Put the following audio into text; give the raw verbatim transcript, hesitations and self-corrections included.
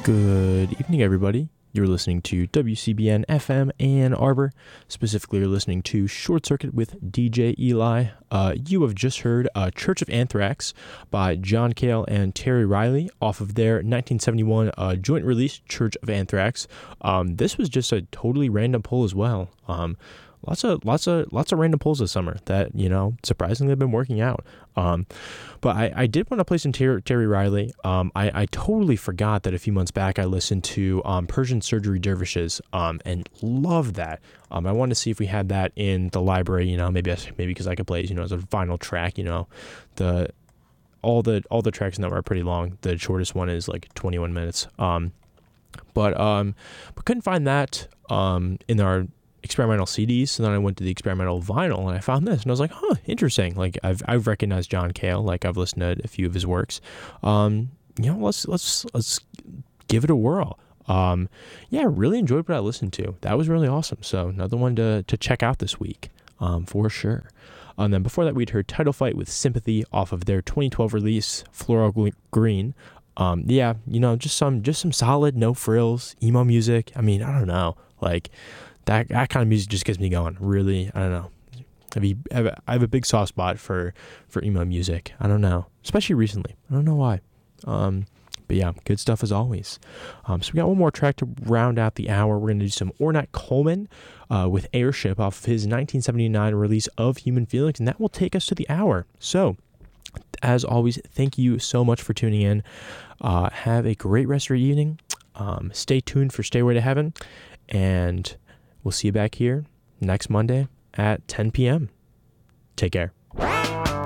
Good evening, everybody. You're listening to W C B N F M Ann Arbor. Specifically, you're listening to Short Circuit with D J Eli. Uh, you have just heard uh, Church of Anthrax by John Cale and Terry Riley off of their nineteen seventy-one uh, joint release, Church of Anthrax. Um, this was just a totally random pull as well. Um, Lots of lots of lots of random pulls this summer that, you know, surprisingly have been working out. Um, but I, I did want to play some Ter- Terry Riley. Um, I, I totally forgot that a few months back I listened to um, Persian Surgery Dervishes um, and loved that. Um, I wanted to see if we had that in the library. You know, maybe maybe because I could play, you know, as a vinyl track. You know, the all the all the tracks in that are pretty long. The shortest one is like twenty-one minutes. Um, but um, but couldn't find that um in our experimental C Ds. So then I went to the experimental vinyl and I found this and I was like, huh, interesting. Like I've I've recognized John Cale, like I've listened to a few of his works. Um, you know, let's let's let's give it a whirl. Um, yeah, really enjoyed what I listened to. That was really awesome. So another one to to check out this week, um, for sure. And then before that, we'd heard Title Fight with Sympathy off of their twenty twelve release, Floral Green. Um, yeah, you know, just some just some solid, no frills, emo music. I mean, I don't know, like. That, that kind of music just gets me going. Really, I don't know. I have, I have, a, I have a big soft spot for, for emo music. I don't know. Especially recently. I don't know why. Um, but yeah, good stuff as always. Um, so we got one more track to round out the hour. We're going to do some Ornette Coleman uh, with Airship off of his nineteen seventy-nine release of Human Feelings. And that will take us to the hour. So, as always, thank you so much for tuning in. Uh, have a great rest of your evening. Um, stay tuned for Stairway to Heaven. And we'll see you back here next Monday at ten p.m. Take care.